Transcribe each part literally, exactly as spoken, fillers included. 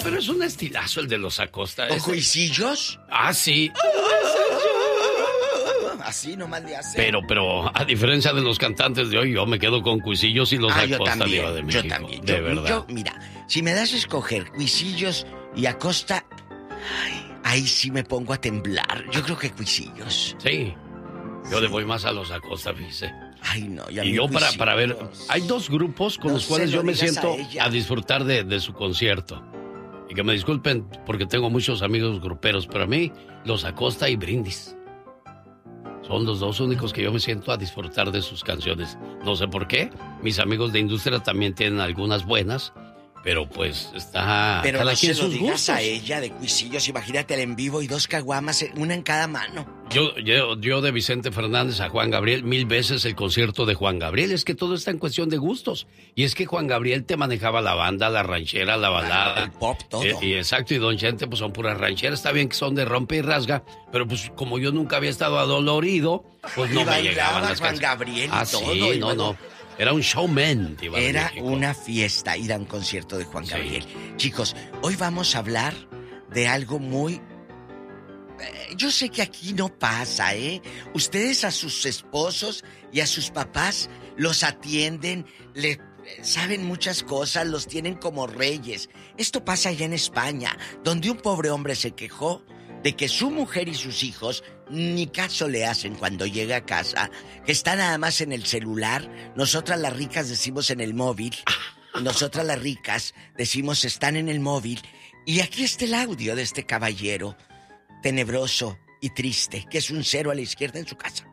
pero es un estilazo el de los Acosta. ¿O cuisillos? Ah, sí. Así nomás le hace. Pero, pero, a diferencia de los cantantes de hoy, yo me quedo con Cuisillos y los ah, Acosta, yo también, Diva de México. Yo también. De yo, verdad. Yo, mira, si me das a escoger Cuisillos y Acosta, ay, ahí sí me pongo a temblar. Yo creo que Cuisillos. Sí. Yo le voy más a los Acosta, fíjese. Ay, no, ya Y yo para, para ver, hay dos grupos con no los cuales lo yo me siento a, a disfrutar de, de su concierto. Y que me disculpen porque tengo muchos amigos gruperos, pero a mí, los Acosta y Brindis son los dos únicos que yo me siento a disfrutar de sus canciones. No sé por qué. Mis amigos de industria también tienen algunas buenas, pero pues está pero cada no quien se lo sus digas gustos. a ella de Cuisillos, imagínate el en vivo y dos caguamas, una en cada mano. Yo, yo, yo de Vicente Fernández a Juan Gabriel, mil veces el concierto de Juan Gabriel. Es que todo está en cuestión de gustos. Y es que Juan Gabriel te manejaba la banda, la ranchera, la balada. El pop, todo. Eh, y exacto, y Don Chente pues son puras rancheras. Está bien que son de rompe y rasga, pero pues como yo nunca había estado adolorido, pues no y me llegaban las Juan canciones. Gabriel y ah, todo. Sí, y no, luego... no. Era un showman, Diva de Era México. una fiesta ir a un concierto de Juan Sí. Gabriel. Chicos, hoy vamos a hablar de algo muy... Eh, yo sé que aquí no pasa, ¿eh? Ustedes a sus esposos y a sus papás los atienden, le saben muchas cosas, los tienen como reyes. Esto pasa allá en España, donde un pobre hombre se quejó de que su mujer y sus hijos ni caso le hacen cuando llega a casa, que está nada más en el celular. Nosotras las ricas decimos en el móvil, nosotras las ricas decimos están en el móvil. Y aquí está el audio de este caballero tenebroso y triste, que es un cero a la izquierda en su casa.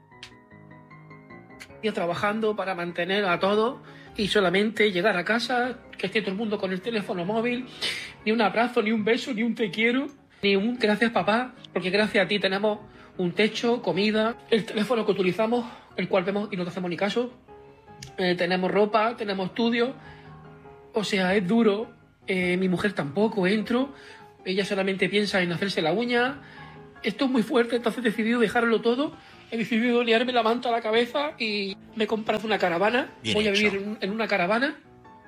Yo trabajando para mantener a todo y solamente llegar a casa, que esté todo el mundo con el teléfono móvil, ni un abrazo, ni un beso, ni un te quiero, ni un gracias papá, porque gracias a ti tenemos un techo, comida, el teléfono que utilizamos, el cual vemos y no te hacemos ni caso, eh, tenemos ropa, tenemos estudios, o sea, es duro, eh, mi mujer tampoco, entro, ella solamente piensa en hacerse la uña, esto es muy fuerte, entonces he decidido dejarlo todo, he decidido liarme la manta a la cabeza y me he comprado una caravana, Bien voy hecho. a vivir en, en una caravana.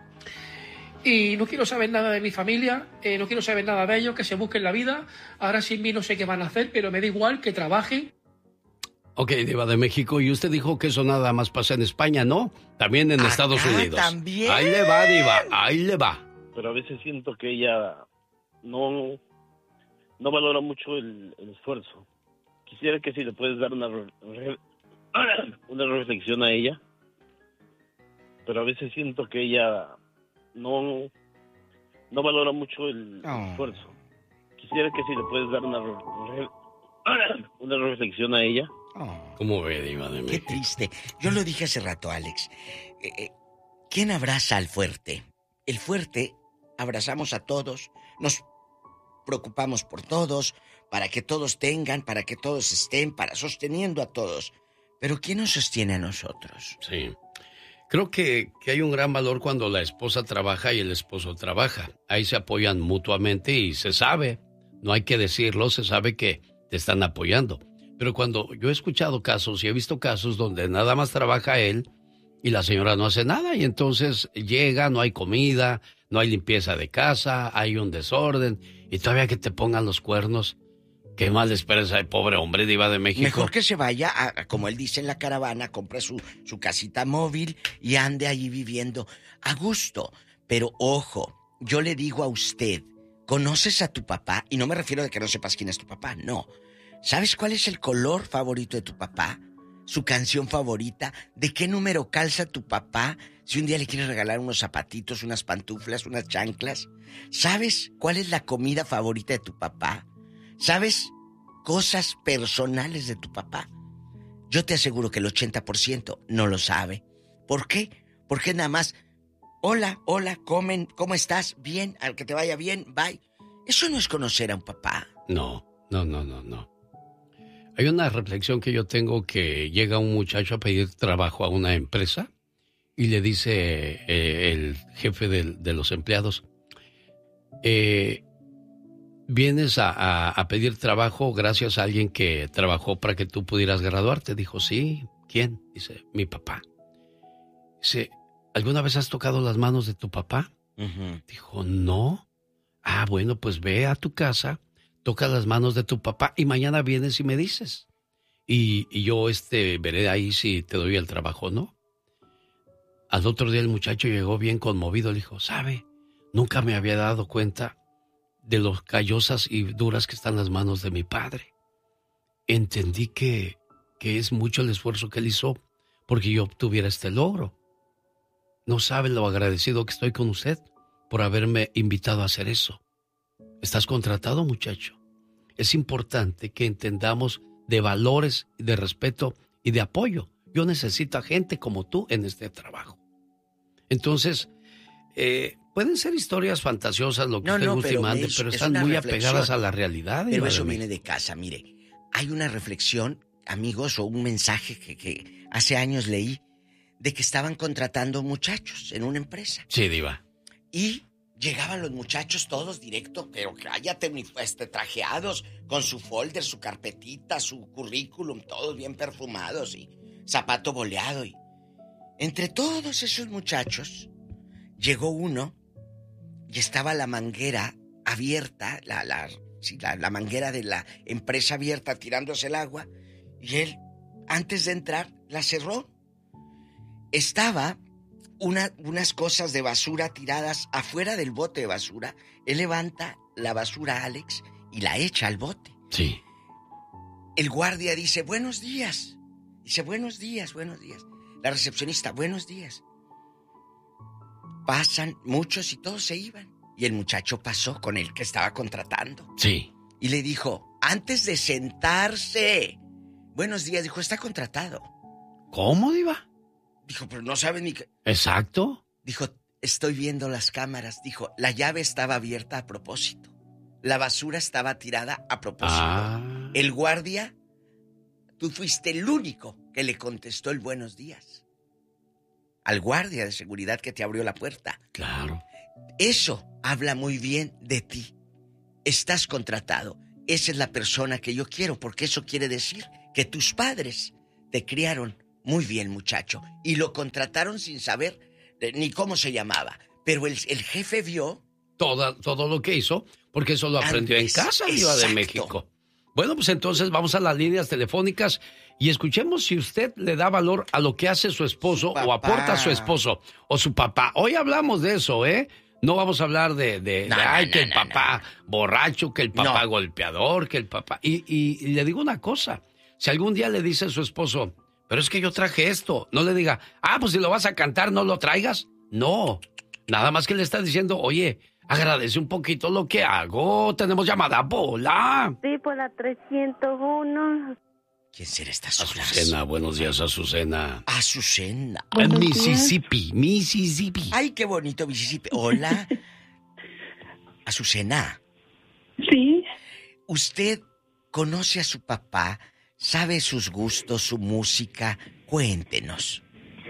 Y no quiero saber nada de mi familia, eh, no quiero saber nada de ellos, que se busquen la vida. Ahora sin mí no sé qué van a hacer, pero me da igual que trabajen. Ok, Diva de México, y usted dijo que eso nada más pasa en España, ¿no? También en Acá Estados Unidos. también. Ahí le va, Diva, ahí le va. Pero a veces siento que ella no, no valora mucho el, el esfuerzo. Quisiera que si le puedes dar una, re- una reflexión a ella, pero a veces siento que ella no, no valora mucho el, Oh. el esfuerzo. Quisiera que si le puedes dar una, re- una reflexión a ella. Oh, ¿Cómo ve, Diva de qué México? triste. Yo lo dije hace rato, Alex. Eh, eh, ¿Quién abraza al fuerte? El fuerte, abrazamos a todos, nos preocupamos por todos, para que todos tengan, para que todos estén, para sosteniendo a todos. Pero ¿quién nos sostiene a nosotros? Sí. Creo que, que hay un gran valor cuando la esposa trabaja y el esposo trabaja. Ahí se apoyan mutuamente y se sabe, no hay que decirlo, se sabe que te están apoyando. Pero cuando yo he escuchado casos y he visto casos donde nada más trabaja él y la señora no hace nada y entonces llega, no hay comida, no hay limpieza de casa, hay un desorden y todavía que te pongan los cuernos. ¿Qué más le esperas al pobre hombre, Diva de México? Mejor que se vaya, a, a, como él dice en la caravana, compre su, su casita móvil y ande allí viviendo a gusto. Pero ojo, yo le digo a usted, ¿conoces a tu papá? Y no me refiero a que no sepas quién es tu papá, no. ¿Sabes cuál es el color favorito de tu papá? ¿Su canción favorita? ¿De qué número calza tu papá? Si un día le quieres regalar unos zapatitos, unas pantuflas, unas chanclas. ¿Sabes cuál es la comida favorita de tu papá? ¿Sabes cosas personales de tu papá? Yo te aseguro que el ochenta por ciento no lo sabe. ¿Por qué? Porque nada más, hola, hola, comen, ¿cómo estás? Bien, al que te vaya bien, bye. Eso no es conocer a un papá. No, no, no, no, no. Hay una reflexión que yo tengo que llega un muchacho a pedir trabajo a una empresa y le dice eh, el jefe de, de los empleados, eh, vienes a, a, a pedir trabajo gracias a alguien que trabajó para que tú pudieras graduarte. Dijo, sí, ¿quién? Dice, mi papá. Dice, ¿alguna vez has tocado las manos de tu papá? Uh-huh. Dijo, no. Ah, bueno, pues ve a tu casa, toca las manos de tu papá y mañana vienes y me dices. Y, y yo este, veré ahí si te doy el trabajo o no. Al otro día el muchacho llegó bien conmovido. Le dijo, ¿sabe? Nunca me había dado cuenta de lo callosas y duras que están las manos de mi padre. Entendí que, que es mucho el esfuerzo que él hizo porque yo obtuviera este logro. No sabe lo agradecido que estoy con usted por haberme invitado a hacer eso. Estás contratado, muchacho. Es importante que entendamos de valores, de respeto y de apoyo. Yo necesito a gente como tú en este trabajo. Entonces, eh, pueden ser historias fantasiosas lo que no, usted no, guste y pero mande, es, pero es están muy reflexión. apegadas a la realidad. Pero eso viene de casa, mire. Hay una reflexión, amigos, o un mensaje que, que hace años leí, de que estaban contratando muchachos en una empresa. Sí, diva. Y llegaban los muchachos todos directo, pero cállate, este, trajeados, con su folder, su carpetita, su currículum, todos bien perfumados y zapato boleado. Y entre todos esos muchachos, llegó uno y estaba la manguera abierta, la, la, sí, la, la manguera de la empresa abierta tirándose el agua, y él, antes de entrar, la cerró. Estaba una, unas cosas de basura tiradas afuera del bote de basura. Él levanta la basura, Alex, y la echa al bote. Sí. El guardia dice, buenos días. Dice, buenos días, buenos días. La recepcionista, buenos días. Pasan muchos y todos se iban. Y el muchacho pasó con el que estaba contratando. Sí. Y le dijo, antes de sentarse, buenos días, dijo, está contratado. ¿Cómo, diva? Dijo, pero no saben ni qué. Exacto. Dijo, estoy viendo las cámaras. Dijo, la llave estaba abierta a propósito. La basura estaba tirada a propósito. Ah. El guardia, tú fuiste el único que le contestó el buenos días. Al guardia de seguridad que te abrió la puerta. Claro. Eso habla muy bien de ti. Estás contratado. Esa es la persona que yo quiero, porque eso quiere decir que tus padres te criaron muy bien, muchacho, y lo contrataron sin saber eh, ni cómo se llamaba. Pero el, el jefe vio... Todo, todo lo que hizo, porque eso lo aprendió antes, en casa, Diva de México. Bueno, pues entonces vamos a las líneas telefónicas y escuchemos si usted le da valor a lo que hace su esposo su o aporta a su esposo o su papá. Hoy hablamos de eso, ¿eh? No vamos a hablar de, de, no, de no, ay, no, que el no, papá no. borracho, que el papá no. golpeador, que el papá... Y, y, y le digo una cosa, si algún día le dice a su esposo, pero es que yo traje esto, no le diga, ah, pues si lo vas a cantar, no lo traigas. No, nada más que le está diciendo, oye, agradece un poquito lo que hago. Tenemos llamada, Pola. Sí, por la trescientos uno. ¿Quién será esta sola? Azucena, buenos días, Azucena. Azucena. En Mississippi, Mississippi. Ay, qué bonito Mississippi. Hola. Azucena. Sí. ¿Usted conoce a su papá? ¿Sabe sus gustos, su música? Cuéntenos.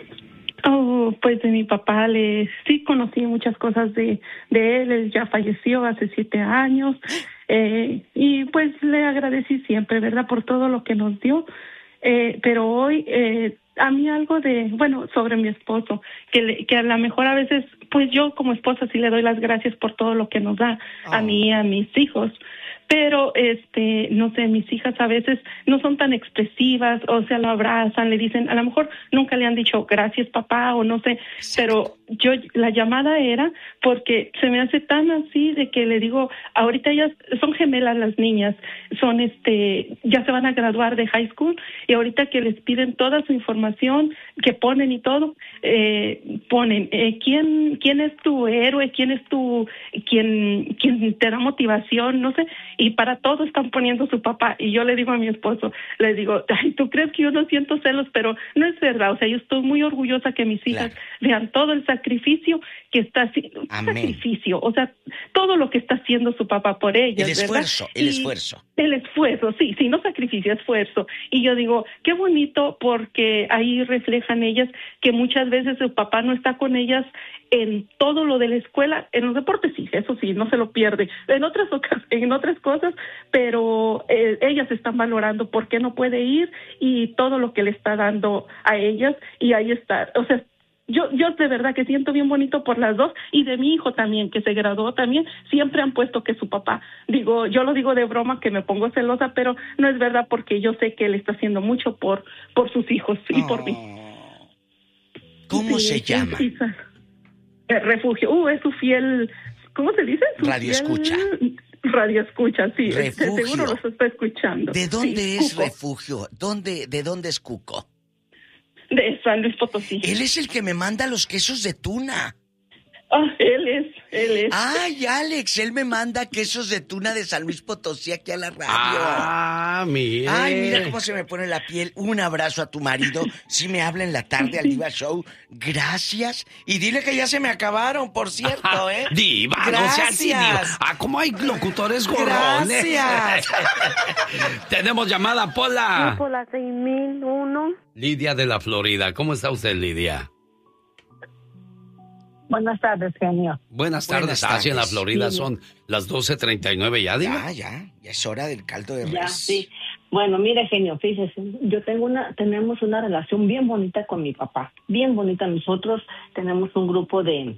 Oh, pues de mi papá le sí conocí muchas cosas de, de él. Él ya falleció hace siete años. Eh, y pues le agradecí siempre, ¿verdad? Por todo lo que nos dio. Eh, pero hoy, eh, a mí algo de, bueno, sobre mi esposo, que, le, que a lo mejor a veces, pues yo como esposa sí le doy las gracias por todo lo que nos da oh. a mí y a mis hijos. Pero, este, no sé, mis hijas a veces no son tan expresivas, o sea, lo abrazan, le dicen, a lo mejor nunca le han dicho gracias papá, o no sé, pero yo, la llamada era porque se me hace tan así de que le digo, ahorita ellas son gemelas las niñas, son, este, ya se van a graduar de high school, y ahorita que les piden toda su información, que ponen y todo, eh, ponen, eh, ¿quién, quién es tu héroe? ¿Quién es tu, quién, quién te da motivación? No sé. Y para todo están poniendo su papá. Y yo le digo a mi esposo, le digo, ay, tú crees que yo no siento celos, pero no es verdad. O sea, yo estoy muy orgullosa que mis hijas claro. vean todo el sacrificio que está haciendo. Sacrificio, o sea, todo lo que está haciendo su papá por ellas. El esfuerzo, ¿verdad? el y esfuerzo. El esfuerzo, sí, sí, no sacrificio, esfuerzo. Y yo digo, qué bonito, porque ahí reflejan ellas que muchas veces su papá no está con ellas en todo lo de la escuela. En los deportes sí, eso sí, no se lo pierde. En otras en otras cosas, pero eh, ellas están valorando por qué no puede ir y todo lo que le está dando a ellas, y ahí está, o sea, yo, yo de verdad que siento bien bonito por las dos, y de mi hijo también, que se graduó también, siempre han puesto que su papá, digo, yo lo digo de broma que me pongo celosa, pero no es verdad porque yo sé que él está haciendo mucho por, por sus hijos y oh. por mí. ¿Cómo sí, se llama? Sí, sí. El refugio, uh, es su fiel, ¿cómo se dice? Su radio fiel... escucha. Radio escucha, sí, refugio. Seguro los está escuchando. ¿De dónde sí, es Cuco. Refugio? ¿Dónde, ¿De dónde es Cuco? De San Luis Potosí. Él es el que me manda los quesos de tuna. Ah, él es, él es. Ay, Alex, él me manda quesos de tuna de San Luis Potosí aquí a la radio. Ah, mira. Ay, mira cómo se me pone la piel. Un abrazo a tu marido. Si me habla en la tarde al Diva Show, gracias. Y dile que ya se me acabaron, por cierto, ¿eh? Diva, gracias. No seas así, Diva. Ah, ¿cómo hay locutores gorrones? Gracias. Tenemos llamada, Pola. Sí, por la seis mil uno. Lidia de la Florida. ¿Cómo está usted, Lidia? Buenas tardes, genio. Buenas tardes. Buenas tardes. Así en la Florida sí. son las doce treinta y nueve ya, Diva. Ya, ya. Ya es hora del caldo de res. Ya, sí. Bueno, mire, genio, fíjese, yo tengo una, tenemos una relación bien bonita con mi papá. Bien bonita. Nosotros tenemos un grupo de,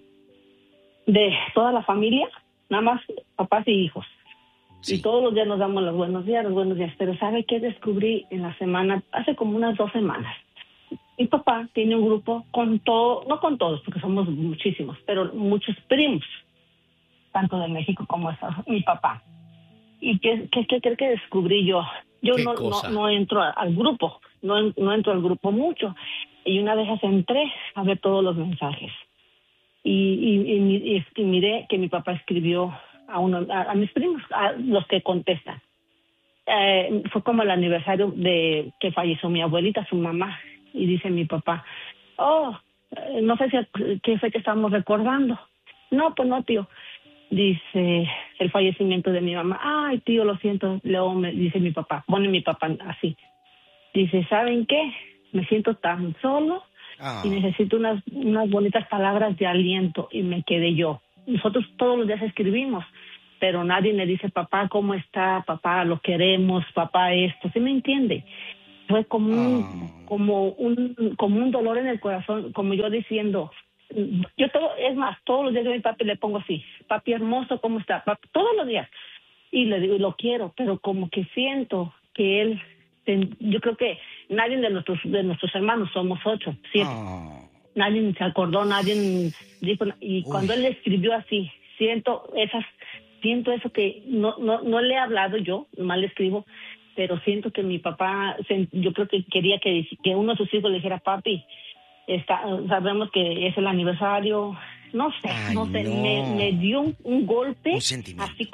de toda la familia, nada más papás y hijos. Sí. Y todos los días nos damos los buenos días, los buenos días. Pero ¿sabe qué descubrí en la semana? Hace como unas dos semanas. Mi papá tiene un grupo con todo, no con todos, porque somos muchísimos, pero muchos primos, tanto de México como de mi papá. ¿Y qué, qué, qué cree que descubrí yo? Yo no, no, no entro al grupo, no, no entro al grupo mucho. Y una vez entré a ver todos los mensajes. Y, y, y, y, y miré que mi papá escribió a, uno, a, a mis primos, a los que contestan. Eh, fue como el aniversario de que falleció mi abuelita, su mamá. Y dice mi papá, oh, no sé si qué fecha estamos recordando. No, pues no, tío. Dice, el fallecimiento de mi mamá. Ay, tío, lo siento. Luego me dice mi papá, pone mi papá así. Dice, ¿saben qué? Me siento tan solo oh. y necesito unas, unas bonitas palabras de aliento. Y me quedé yo. Nosotros todos los días escribimos, pero nadie me dice, papá, ¿cómo está? Papá, lo queremos, papá, esto. ¿Sí me entiende? Fue como un, oh. como un como un dolor en el corazón, como yo diciendo, yo todo, es más, todos los días a mi papi le pongo así, papi hermoso, ¿cómo está? Papi, todos los días. Y le digo, lo quiero, pero como que siento que él, yo creo que nadie de nuestros de nuestros hermanos, somos ocho, siete. Oh. Nadie se acordó, nadie dijo, y Uy. Cuando él le escribió así, siento esas, siento eso que no, no, no le he hablado yo, mal le escribo, pero siento que mi papá, yo creo que quería que, que uno de sus hijos le dijera, papi, está, sabemos que es el aniversario, no sé, Ay, no sé, no. Me, me dio un, un golpe, un así